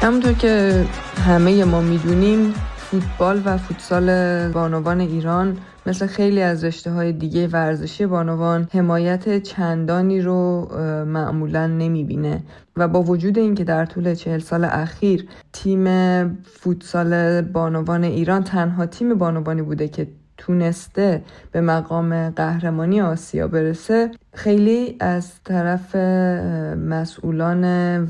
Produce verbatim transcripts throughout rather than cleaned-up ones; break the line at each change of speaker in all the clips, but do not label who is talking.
همونطور که همه ما میدونیم فوتبال و فوتسال بانوان ایران مثل خیلی از رشته‌های دیگه ورزشی بانوان حمایت چندانی رو معمولاً نمیبینه و با وجود اینکه در طول چهل سال اخیر تیم فوتسال بانوان ایران تنها تیم بانوانی بوده که تونسته به مقام قهرمانی آسیا برسه، خیلی از طرف مسئولان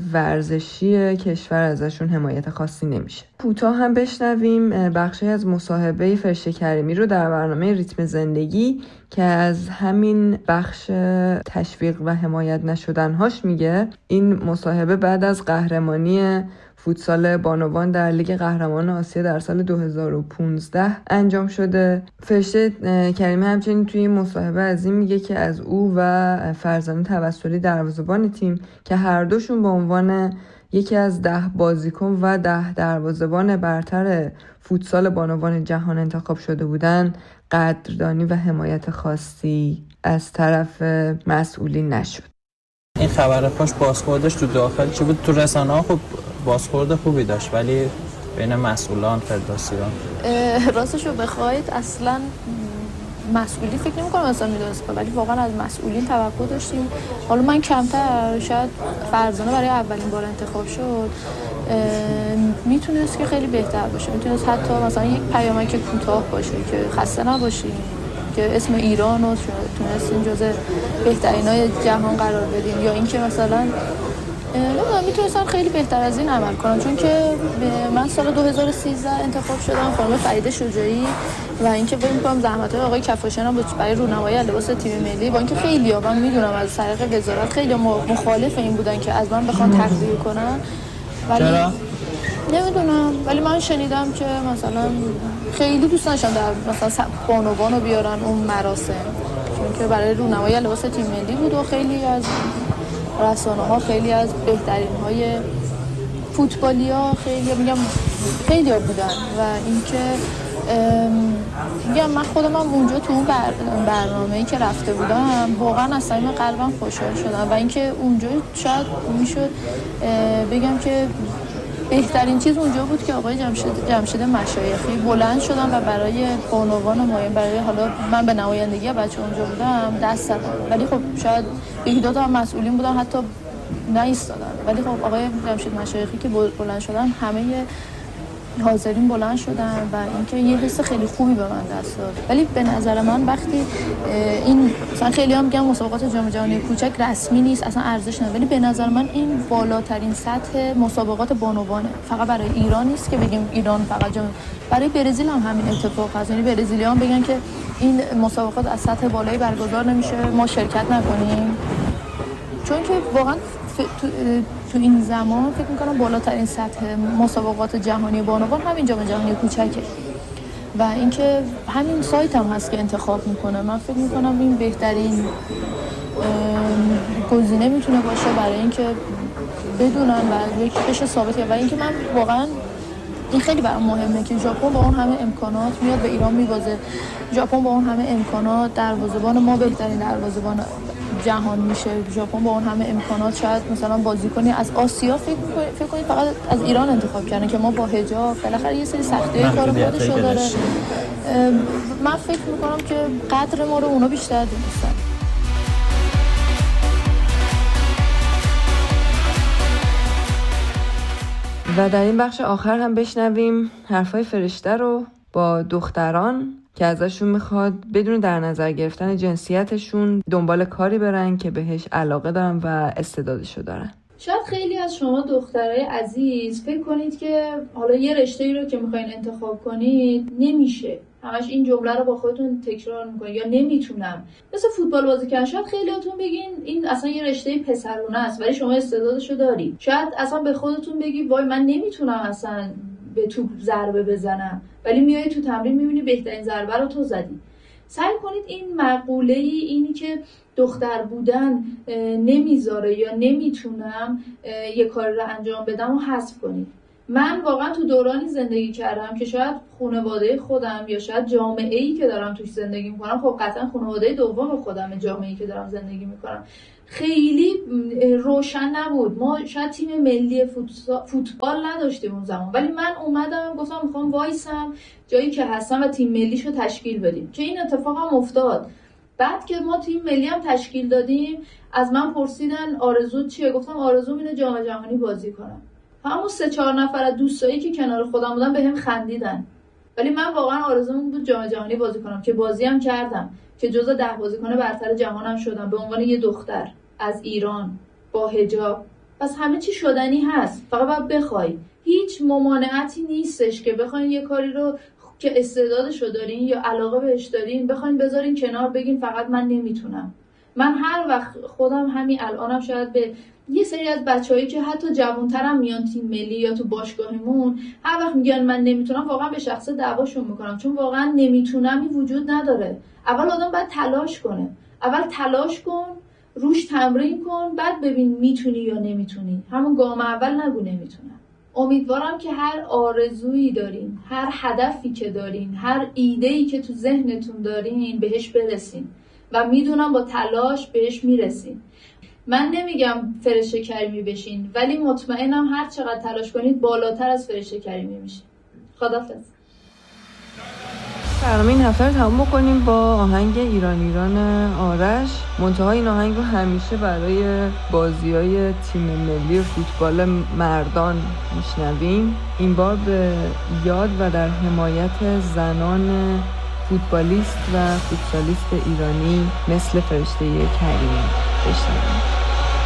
ورزشی کشور ازشون حمایت خاصی نمیشه. کوتاه هم بشنویم بخشی از مصاحبه فرشته کریمی رو در برنامه ریتم زندگی که از همین بخش تشویق و حمایت نشدنهاش میگه. این مصاحبه بعد از قهرمانی فوتسال بانوان در لیگ قهرمانان آسیا در سال دو هزار و پانزده انجام شده. فرشته کریمی همچنین توی مصاحبه از این میگه که از او و فرزانه توسلی دروازه‌بان تیم که هر دوشون به عنوان یکی از ده بازیکن و ده دروازه‌بان برتر فوتسال بانوان جهان انتخاب شده بودن، قدردانی و حمایت خاصی از طرف مسئولین نشد.
این خبر پاش بازخوردش تو داخل چی بود؟ تو رسانه‌ها خب بازخورد خوبی داشت، ولی بین مسئولان فدراسیون
راستش رو بخواید اصلا مسئولی فکر نمی کنم اصلا میدونست، ولی واقعا از مسئولین توقع داشتیم. حالا من کمتر، شاید فرزانه برای اولین بار انتخاب شد میتونست که خیلی بهتر باشه، میتونست حتی مثلا یک پیامک کوتاه باشه که خسته نباشیم، که اسم ایران رو تونستیم جزء بهترینای جهان قرار بدیم، یا اینکه مثلا نمیدونم میتونستم خیلی بهتر از این عمل کنم. چون که من سال دو هزار و سیزده انتخاب شدم، خانم فرید شجاعی، و اینکه فکر می‌کنم زحمت‌های آقای کفاشیان هم برای رونمایی لباس تیم ملی، با اینکه خیلی‌ها من میدونم از طریق وزارت خیلی مخالف این بودن که از من بخوان تقدیر کنن، ولی چرا؟ نمیدونم، ولی من شنیدم که مثلا خیلی دوست داشتن در مثلا بانوان رو بیارن اون مراسم، چون که برای رونمایی لباس تیم ملی بود و خیلی از رسانه‌ها، خیلی از بهترین‌های فوتبالیا، خیلی میگم خیلی ها بودن و اینکه میگم من خودم هم اونجا تو اون برنامه‌ای که رفته بودم واقعا از صمیم قلبم خوشحال شدم و اینکه اونجا شاید میشد بگم که بهترین چیز اونجا بود که آقای جمشید جمشید مشایخی بلند شدن و برای بانوان مایم، برای حالا من به نمایندگی بچه اونجا بودم دست زدن، ولی خب شاید یکی دو تا مسئولین بودن حتی نایستادن، ولی خب آقای جمشید مشایخی که بلند شدن همه حاضرین بلند شدن و اینکه یه حس خیلی خوبی به من دست داد. ولی به نظر من وقتی این مثلا خیلی هم میگن مسابقات جام جهانی کوچک رسمی نیست، اصلا ارزش نداره، ولی به نظر من این بالاترین سطح مسابقات بانوانه. فقط برای ایران نیست که بگیم ایران فقط جام، برای برزیل هم همین اتفاق هست، یعنی برزیلیان بگن که این مسابقات از سطح بالایی برگزار نمیشه، ما شرکت نکنیم، چون که واقعا تو, تو این زمان فکر میکنم بالاترین سطح مسابقات جهانی بانوان همین جام جهانی کوچکه و اینکه همین سایت هم هست که انتخاب میکنه. من فکر میکنم این بهترین گزینه میتونه باشه برای اینکه بدونن و یک بشه ثابت کنه. و اینکه من واقعا این خیلی برام مهمه که ژاپن با اون همه امکانات میاد به ایران میبازه، ژاپن با اون همه امکانات دروازه‌بان ما بهترین دروازه‌بان جهان میشه، ژاپن با اون همه امکانات شاید مثلا بازیکنی از آسیا فکر فکر کنید فقط از ایران انتخاب کردن که ما با حجاب بالاخره یه سری سختی‌های کار خودش رو داره. من فکر میکنم که قدر ما رو اونا بیشتر دونستن.
و در این بخش آخر هم بشنویم حرفای فرشته رو با دختران که ازشون میخواد بدون در نظر گرفتن جنسیتشون دنبال کاری برن که بهش علاقه دارن و استعدادشو دارن.
شاید خیلی از شما دخترای عزیز فکر کنید که حالا یه رشته‌ای رو که میخواین انتخاب کنید نمیشه، همش این جمله رو با خودتون تکرار میکنید یا نمیتونم، مثل فوتبال بازی کردن. شاید خیلیاتون بگین این اصلا یه رشته پسرونه است ولی شما استعدادشو دارید. شاید اصلا به خودتون بگید وای من نمیتونم اصلا به توپ ضربه بزنم، ولی میای تو تمرین میبینی بهترین ضربه رو تو زدی. سعی کنید این مقوله ای اینی که دختر بودن نمیذاره یا نمیتونم یه کاری رو انجام بدم و حذف کنید. من واقعا تو دورانی زندگی کردم که شاید خانواده خودم یا شاید جامعه‌ای که دارم توش زندگی میکنم، خب قطعا خانواده دوم خودم، جامعه‌ای که دارم زندگی میکنم، خیلی روشن نبود. ما شاید تیم ملی فوتبال نداشتیم اون زمان، ولی من اومدم گفتم میخوام وایسم جایی که هستم و تیم ملیشو تشکیل بدیم، که این اتفاق هم افتاد. بعد که ما تیم ملی هم تشکیل دادیم، از من پرسیدن آرزو چیه؟ گفتم آرزوم اینه جام جهانی بازی کنم. همون سه چهار نفر از دوستایی که کنار خودم بودن بهم خندیدن، ولی من واقعا آرزوم بود جام جهانی بازی کنم، که بازی هم کردم، که جزو ده بازیکن برتر جهانم شدم به عنوان یه دختر از ایران با حجاب. پس همه چی شدنی هست، فقط باید بخوای. هیچ ممانعتی نیستش که بخواین یه کاری رو که استعدادشو دارین یا علاقه بهش دارین بخواین بذارین کنار، بگین فقط من نمیتونم. من هر وقت خودم همین الانم شاید به یه سری از بچه‌هایی که حتی جوان‌ترم میان تیم ملی یا تو باشگاهمون، هر وقت میگن من نمیتونم، واقعا به شخص دعواشون میکنم، چون واقعا نمیتونمی وجود نداره. اول آدم باید تلاش کنه، اول تلاش کن، روش تمرین کن، بعد ببین میتونی یا نمیتونی. همون گام اول نگو نمیتونم. امیدوارم که هر آرزویی دارین، هر هدفی که دارین، هر ایده‌ای که تو ذهنتون دارین بهش برسین و میدونم با تلاش بهش میرسین. من نمیگم فرشته کریمی بشین، ولی مطمئنم هر چقدر تلاش کنید بالاتر از فرشته کریمی میشین. خداحافظ.
برنامه این هفته رو تموم کنیم با آهنگ ایران ایران آرش. منتهای این آهنگ رو همیشه برای بازی‌های تیم ملی فوتبال مردان میشنویم. این بار به یاد و در حمایت زنان فوتبالیست و فوتسالیست ایرانی مثل فرشته کریمی بشنویم.